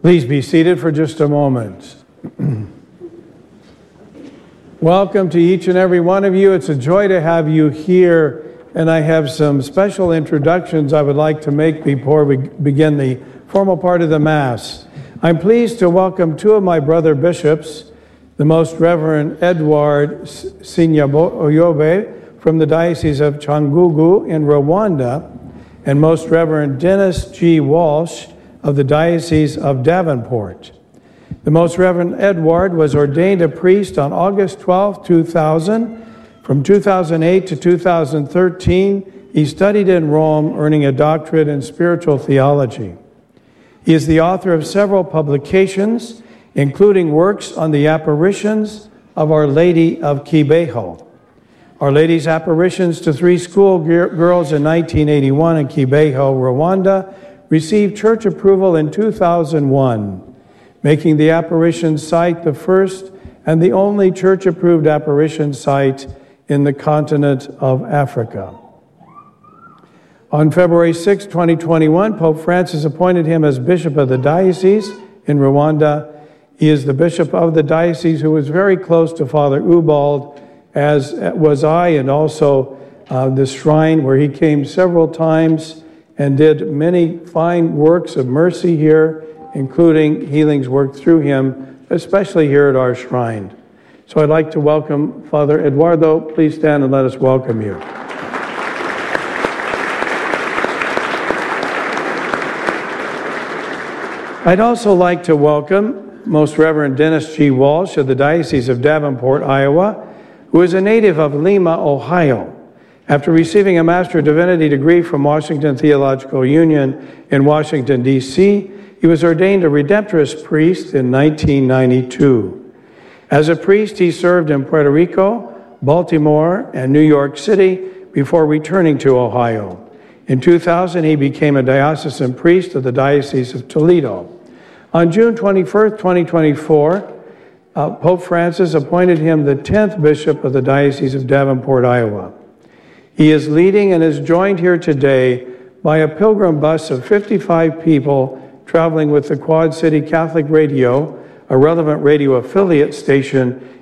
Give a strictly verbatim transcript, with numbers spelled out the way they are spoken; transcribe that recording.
Please be seated for just a moment. Welcome to each and every one of you. It's a joy to have you here, and I have some special introductions I would like to make before we begin the formal part of the Mass. I'm pleased to welcome two of my brother bishops, the Most Reverend Edward Sinyaboyobe from the Diocese of Cyangugu in Rwanda, and Most Reverend Dennis G. Walsh of the Diocese of Davenport. The Most Reverend Edward was ordained a priest on August twelfth, two thousand. From two thousand eight to two thousand thirteen, he studied in Rome, earning a doctorate in spiritual theology. He is the author of several publications, including works on the apparitions of Our Lady of Kibeho. Our Lady's apparitions to three school girls in nineteen eighty-one in Kibeho, Rwanda, received church approval in two thousand one, making the apparition site the first and the only church-approved apparition site in the continent of Africa. On February sixth, twenty twenty-one, Pope Francis appointed him as Bishop of the Diocese in Rwanda. He is the Bishop of the Diocese who was very close to Father Ubald, as was I, and also uh, the shrine where he came several times and did many fine works of mercy here, including healings worked through him, especially here at our shrine. So I'd like to welcome Father Eduardo. Please stand and let us welcome you. I'd also like to welcome Most Reverend Dennis G. Walsh of the Diocese of Davenport, Iowa, who is a native of Lima, Ohio. After receiving a Master of Divinity degree from Washington Theological Union in Washington, D C, he was ordained a Redemptorist priest in nineteen ninety-two. As a priest, he served in Puerto Rico, Baltimore, and New York City before returning to Ohio. In two thousand, he became a diocesan priest of the Diocese of Toledo. On June twenty-first, twenty twenty-four, uh, Pope Francis appointed him the tenth Bishop of the Diocese of Davenport, Iowa. He is leading and is joined here today by a pilgrim bus of fifty-five people traveling with the Quad City Catholic Radio, a relevant radio affiliate station